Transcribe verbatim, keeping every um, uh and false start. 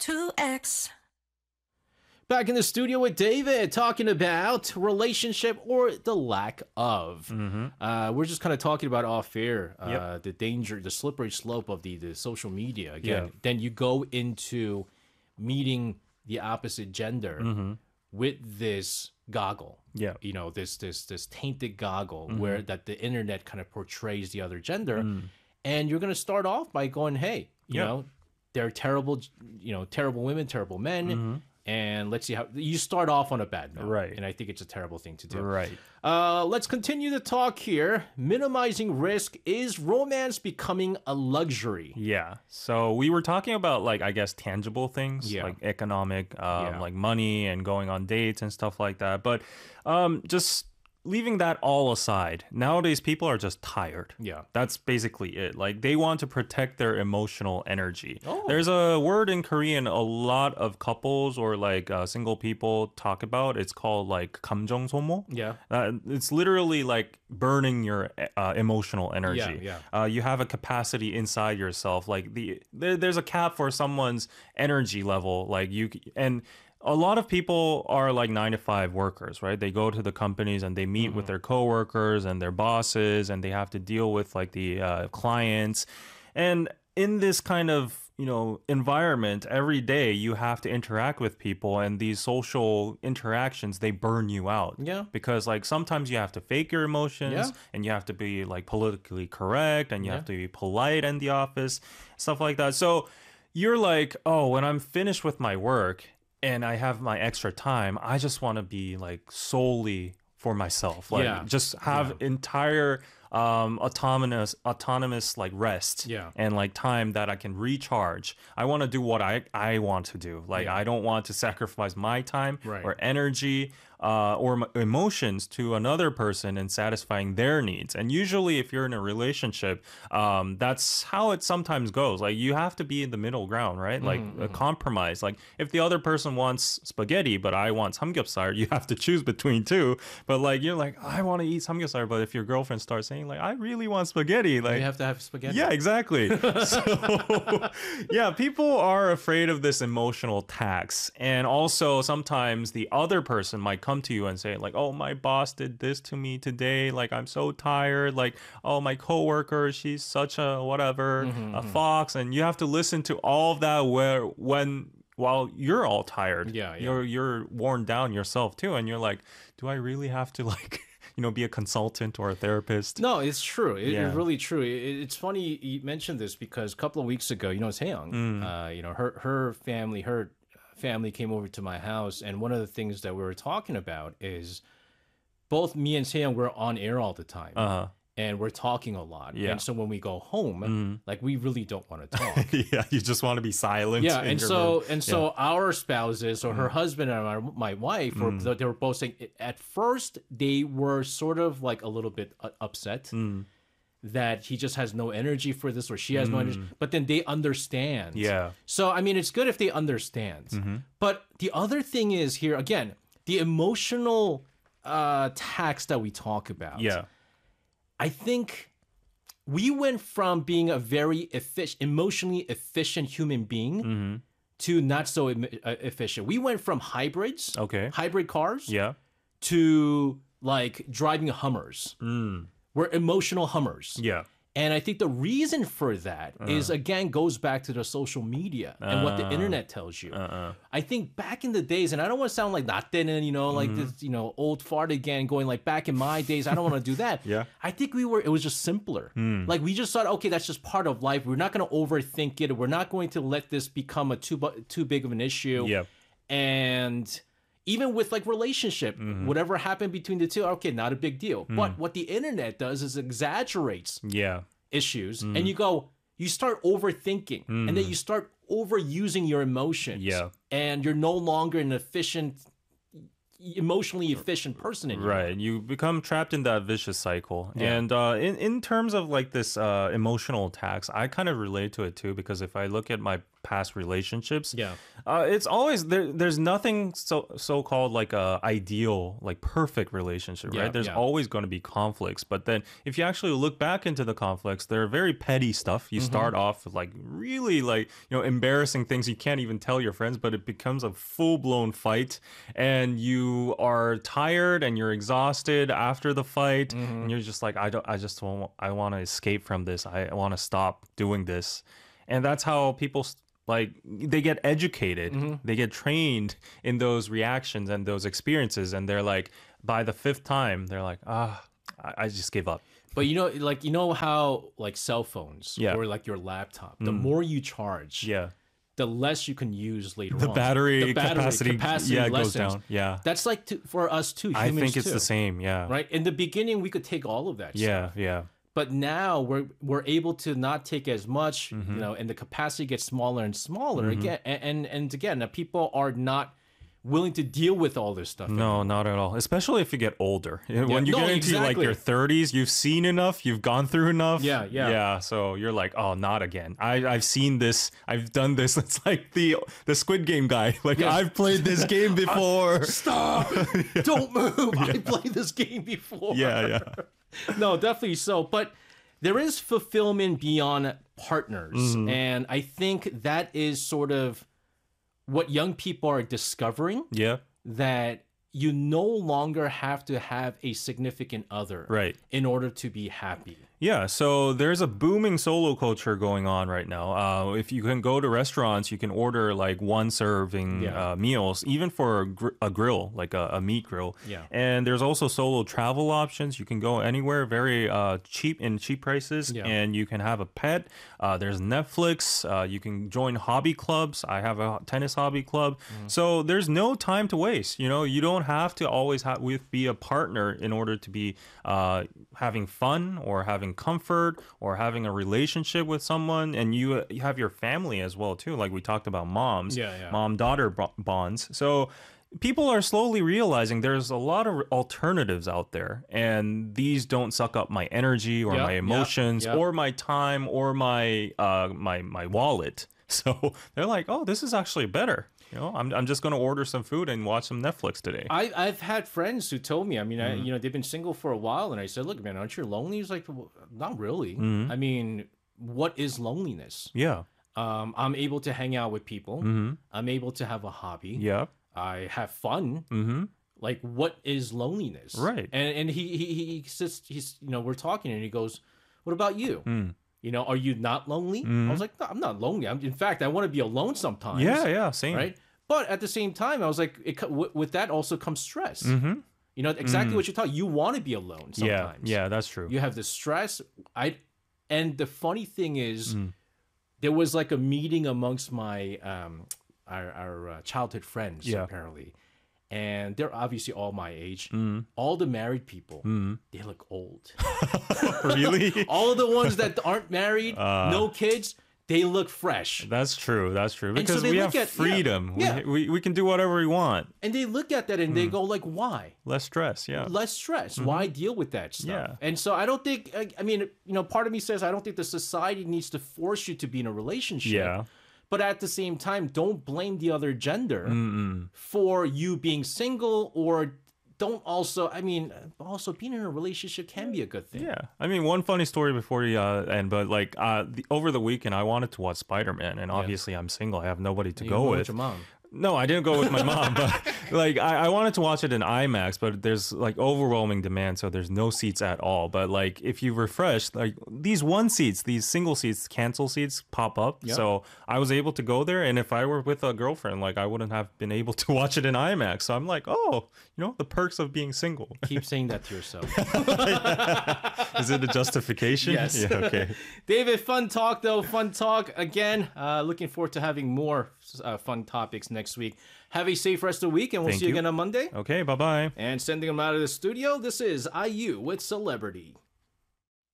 two X. Back in the studio with David, talking about relationship or the lack of. Mm-hmm. Uh, we're just kind of talking about off air, uh, Yep. the danger, the slippery slope of the, the social media. Again, Yeah. then you go into meeting the opposite gender Mm-hmm. with this goggle. Yeah. You know, this this this tainted goggle Mm-hmm. where that the internet kind of portrays the other gender, Mm. and you're gonna start off by going, hey, you Yeah. know, they're terrible, you know, terrible women, terrible men. Mm-hmm. And let's see how you start off on a bad note. Right. And I think it's a terrible thing to do. Right. Uh, let's continue the talk here. Minimizing risk. Is romance becoming a luxury? Yeah. So we were talking about like I guess tangible things Yeah. like economic, um, Yeah. like money and going on dates and stuff like that. But um, just leaving that all aside, nowadays people are just tired. Yeah. That's basically it. Like they want to protect their emotional energy. Oh. There's a word in Korean a lot of couples or like uh, single people talk about. It's called like 감정 소모. Yeah. Uh, it's literally like burning your uh, emotional energy. Yeah, Uh, you have a capacity inside yourself. Like the there, there's a cap for someone's energy level. Like you c- and a lot of people are like nine to five workers, right? They go to the companies and they meet with their coworkers and their bosses, and they have to deal with like the uh, clients. And in this kind of you know environment, every day you have to interact with people, and these social interactions they burn you out. Yeah. Because like sometimes you have to fake your emotions, Yeah. and you have to be like politically correct, and you Yeah. have to be polite in the office, stuff like that. So you're like, oh, when I'm finished with my work and I have my extra time, I just want to be like solely for myself. Like Yeah. just have entire um autonomous autonomous like rest Yeah. and like time that I can recharge. I want to do what I I want to do. Like Yeah. I don't want to sacrifice my time Right. or energy uh, or m- emotions to another person and satisfying their needs. And usually, if you're in a relationship, um, that's how it sometimes goes. Like you have to be in the middle ground, right? Like a compromise. Like if the other person wants spaghetti, but I want samgyeopsal, you have to choose between two. But like you're like, I want to eat samgyeopsal, but if your girlfriend starts saying like, I really want spaghetti, like You have to have spaghetti. yeah, exactly. So, yeah, people are afraid of this emotional tax. And also, sometimes the other person might come to you and say, like, oh, my boss did this to me today. Like, I'm so tired. Like, oh, my coworker, she's such a whatever, a fox. And you have to listen to all of that where when while you're all tired. Yeah, yeah. You're you're worn down yourself too. And you're like, do I really have to like you know, be a consultant or a therapist? No, it's true. It, Yeah. It's really true. It, it's funny you mentioned this because a couple of weeks ago, you know, Seyoung, Mm. uh, you know, her her family, her family came over to my house, and one of the things that we were talking about is both me and Seyoung were on air all the time, Uh-huh. and we're talking a lot. Yeah. And so when we go home, Mm. like we really don't want to talk. Yeah, you just want to be silent. Yeah, in and your so room. and so our spouses or her husband and my, my wife were Mm. they were both saying at first they were sort of like a little bit uh, upset Mm. that he just has no energy for this or she has no energy, but then they understand. Yeah. So I mean, it's good if they understand. Mm-hmm. But the other thing is here again, the emotional uh, tax that we talk about. Yeah. I think we went from being a very efficient, emotionally efficient human being Mm-hmm. to not so em- uh, efficient. We went from hybrids, Okay. hybrid cars, Yeah. to like driving Hummers. Mm. We're emotional Hummers. Yeah. And I think the reason for that is again goes back to the social media and what the Uh. internet tells you. Uh-uh. I think back in the days, and I don't want to sound like that then, you know, like Mm-hmm. this, you know, old fart again, going like back in my days. I don't want to do that. Yeah. I think we were. It was just simpler. Mm. Like we just thought, okay, that's just part of life. We're not going to overthink it. We're not going to let this become a too bu- too big of an issue. Yeah. And even with like relationship, Mm-hmm. whatever happened between the two, okay, not a big deal. Mm. But what the internet does is exaggerates Yeah. issues, Mm. and you go, you start overthinking, and then you start overusing your emotions. Yeah. And you're no longer an efficient, emotionally efficient person anymore. Right. You become trapped in that vicious cycle. Yeah. And uh, in, in terms of like this uh, emotional tax, I kind of relate to it too, because if I look at my past relationships. Yeah. Uh, it's always there. There's nothing so so called like a ideal, like perfect relationship, right? Yeah, There's yeah. always going to be conflicts, but then if you actually look back into the conflicts, they're very petty stuff. You start off with like really like you know embarrassing things you can't even tell your friends, but it becomes a full blown fight, and you are tired and you're exhausted after the fight, and you're just like I don't, I just want, I want to escape from this. I want to stop doing this, and that's how people. Like they get educated, they get trained in those reactions and those experiences, and they're like, by the fifth time, they're like, ah, I, I just give up. But you know, like you know how like cell phones Yeah. or like your laptop, the more you charge, Yeah, the less you can use later the on. battery, the battery capacity, capacity yeah, it goes lessens. down. Yeah, That's like to, for us too. I Humans think it's too, the same. Yeah, right? In the beginning, we could take all of that. yeah, stuff. yeah, But now we're we're able to not take as much, Mm-hmm. you know, and the capacity gets smaller and smaller again. And, and and again, now people are not willing to deal with all this stuff. No, not at all. Especially if you get older. When you No, get into like exactly. your thirties, you've seen enough, you've gone through enough. Yeah, yeah. Yeah, so you're like, "Oh, not again. I I've seen this. I've done this." It's like the the Squid Game guy. Like, Yes. "I've played this game before." Stop! Don't move! I played this game before. Yeah, yeah. No, definitely so. But there is fulfillment beyond partners. Mm-hmm. And I think that is sort of what young people are discovering, Yeah. that you no longer have to have a significant other Right. in order to be happy. Yeah, so there's a booming solo culture going on right now. Uh, if you can go to restaurants, you can order like one serving Yeah. uh, meals, even for a, gr- a grill, like a, a meat grill. Yeah. And there's also solo travel options. You can go anywhere, very uh, cheap in cheap prices, Yeah. and you can have a pet. Uh, there's Netflix. Uh, you can join hobby clubs. I have a tennis hobby club. Mm-hmm. So there's no time to waste. You know, you don't have to always have with be a partner in order to be uh, having fun or having comfort or having a relationship with someone. And you, you have your family as well too, like we talked about moms, Yeah, yeah. mom daughter bonds. So people are slowly realizing there's a lot of alternatives out there, and these don't suck up my energy or Yeah, my yeah, emotions yeah. or my time or my uh my my wallet. So they're like, oh, this is actually better. You know, I'm I'm just gonna order some food and watch some Netflix today. I, I've had friends who told me, I mean, Mm-hmm. I, you know, they've been single for a while. And I said, look, man, aren't you lonely? He's like, well, not really. Mm-hmm. I mean, what is loneliness? Yeah. Um, I'm able to hang out with people. Mm-hmm. I'm able to have a hobby. Yeah. I have fun. Mm-hmm. Like, what is loneliness? Right. And and he he he sits. He's you know we're talking and he goes, what about you? Mm. You know, are you not lonely? I was like, no, I'm not lonely. I'm, in fact, I want to be alone sometimes. Yeah. Yeah. Same. Right. But at the same time, I was like, it, co- with with that also comes stress. Mm-hmm. You know, exactly what you're talking. You want to be alone Yeah. sometimes. Yeah. That's true. You have the stress. I, and the funny thing is, Mm. there was like a meeting amongst my um our, our uh, childhood friends Yeah. apparently, and they're obviously all my age. Mm. All the married people, Mm. they look old. Really? All of the ones that aren't married, Uh. no kids, they look fresh. That's true. That's true. so Because they we look have at- yeah, freedom. yeah. We, we we can do whatever we want. And they look at that and Mm. they go like, why? Less stress. Yeah. Less stress. Why deal with that stuff? Mm-hmm. Yeah. And so I don't think, I, I mean, you know, part of me says I don't think the society needs to force you to be in a relationship. Yeah. But at the same time, don't blame the other gender Mm-mm. for you being single, or don't also, I mean, also being in a relationship can be a good thing. Yeah, I mean, one funny story before you uh, end, but like uh, the, over the weekend, I wanted to watch Spider Man, and obviously I'm single. I have nobody to You go go with. your mom. No, I didn't go with my mom, but like I, I wanted to watch it in IMAX, but there's like overwhelming demand, so there's no seats at all. But like if you refresh, like these one seats, these single seats, cancel seats pop up. Yeah. So I was able to go there, and if I were with a girlfriend, like I wouldn't have been able to watch it in IMAX. So I'm like, oh, you know, the perks of being single. Keep saying that to yourself. Is it a justification? Yes. Yeah. Okay. David, fun talk though. Fun talk again. Uh, looking forward to having more uh, fun topics next week. Have a safe rest of the week, and we'll Thank see you you. again on Monday. Okay. Bye bye. And sending them out of the studio, this is I U with Celebrity.